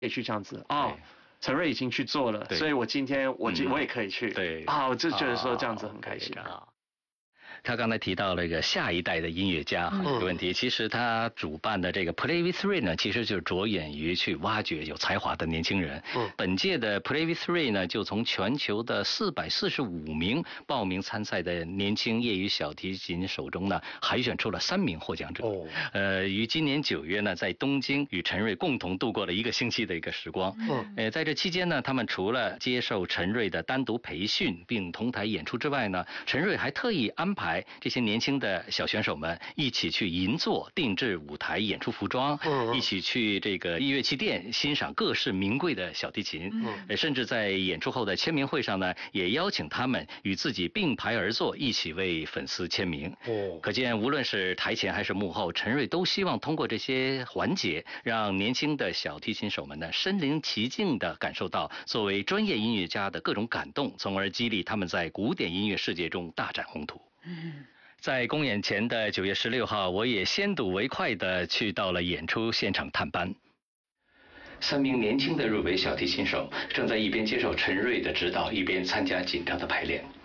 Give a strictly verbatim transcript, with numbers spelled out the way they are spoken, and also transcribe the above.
可以去这样子哦。陈瑞已经去做了，所以我今天我、嗯、我也可以去。对啊，我就觉得说这样子很开心啊。 他刚才提到了一个下一代的音乐家这个问题，嗯、其实他主办的这个 Play with Ray 呢，其实就是着眼于去挖掘有才华的年轻人。嗯、本届的 Play with Ray 呢，就从全球的四百四十五名报名参赛的年轻业余小提琴手中呢，海选出了三名获奖者。哦，呃，于今年九月呢，在东京与陈瑞共同度过了一个星期的一个时光。嗯，呃，在这期间呢，他们除了接受陈瑞的单独培训并同台演出之外呢，陈瑞还特意安排这些年轻的小选手们一起去银座定制舞台演出服装，嗯、一起去这个乐器店欣赏各式名贵的小提琴，嗯、甚至在演出后的签名会上呢，也邀请他们与自己并排而坐，一起为粉丝签名。哦，可见无论是台前还是幕后，陈瑞都希望通过这些环节，让年轻的小提琴手们呢身临其境地感受到作为专业音乐家的各种感动，从而激励他们在古典音乐世界中大展宏图。嗯，在公演前的九月十六号，我也先睹为快地去到了演出现场探班。三名年轻的入围小提琴手正在一边接受陈瑞的指导，一边参加紧张的排练。